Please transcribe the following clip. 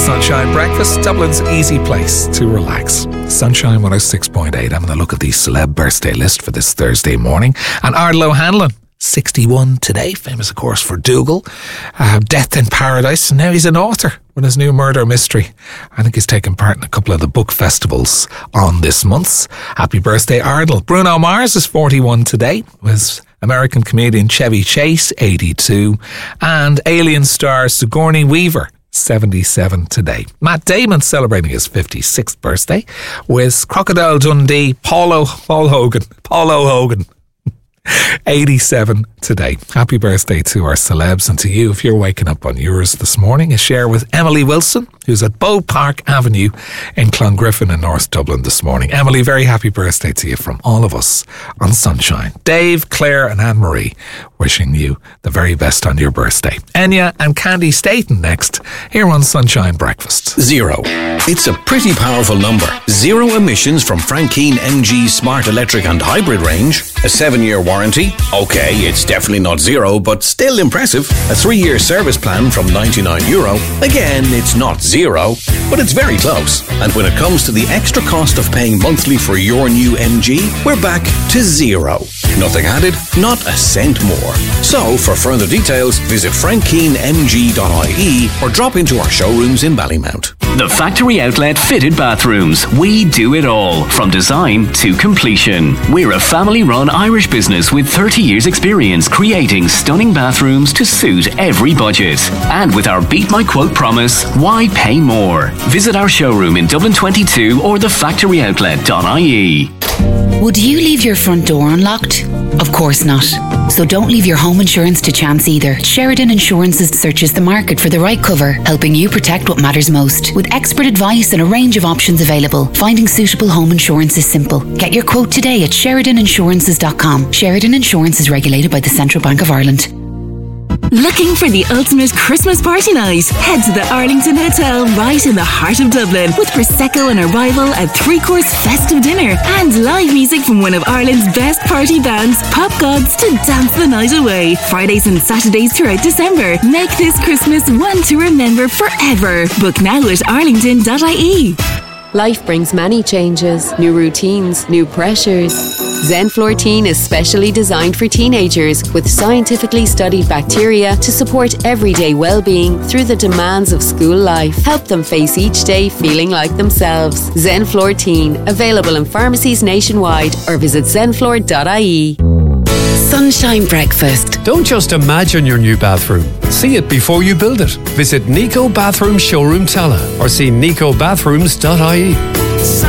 Sunshine Breakfast, Dublin's easy place to relax. Sunshine 106.8. Having a look at the celeb birthday list for this Thursday morning. And Ardal O'Hanlon, 61 today, famous of course for Dougal, Death in Paradise, and now he's an author with his new murder mystery. I think he's taken part in a couple of the book festivals on this month. Happy birthday, Ardal. Bruno Mars is 41 today, with American comedian Chevy Chase, 82, and Alien star Sigourney Weaver, 77 today. Matt Damon celebrating his 56th birthday, with Crocodile Dundee Paul Hogan, 87 today. Happy birthday to our celebs, and to you if you're waking up on yours this morning. A share with Emily Wilson, who's at Bow Park Avenue in Clongriffin in North Dublin this morning. Emily, very happy birthday to you from all of us on Sunshine. Dave, Claire and Anne-Marie wishing you the very best on your birthday. Enya and Candy Staten next, here on Sunshine Breakfast. 0. It's a pretty powerful number. 0 emissions from Frank Keen MG Smart Electric and Hybrid range. A 7-year warranty. Okay, it's definitely not 0, but still impressive. A 3-year service plan from €99. Again, it's not 0, but it's very close. And when it comes to the extra cost of paying monthly for your new MG, we're back to 0. Nothing added, not a cent more. So, for further details, visit frankkeenmg.ie or drop into our showrooms in Ballymount. The Factory Outlet Fitted Bathrooms. We do it all, from design to completion. We're a family-run Irish business with 30 years' experience creating stunning bathrooms to suit every budget. And with our Beat My Quote promise, why pay more? Visit our showroom in Dublin 22 or thefactoryoutlet.ie. Would you leave your front door unlocked? Of course not. So don't leave your home insurance to chance either. Sheridan Insurances searches the market for the right cover, helping you protect what matters most. With expert advice and a range of options available, finding suitable home insurance is simple. Get your quote today at SheridanInsurances.com. Sheridan Insurance is regulated by the Central Bank of Ireland. Looking for the ultimate Christmas party night? Head to the Arlington Hotel right in the heart of Dublin with Prosecco on arrival, a 3-course festive dinner and live music from one of Ireland's best party bands, Pop Gods, to dance the night away. Fridays and Saturdays throughout December. Make this Christmas one to remember forever. Book now at arlington.ie. Life brings many changes, new routines, new pressures. Zenflortine is specially designed for teenagers with scientifically studied bacteria to support everyday well-being through the demands of school life. Help them face each day feeling like themselves. Zenflortine, available in pharmacies nationwide or visit zenflor.ie. Sunshine Breakfast. Don't just imagine your new bathroom. See it before you build it. Visit Nico Bathroom Showroom Tala or see nicobathrooms.ie.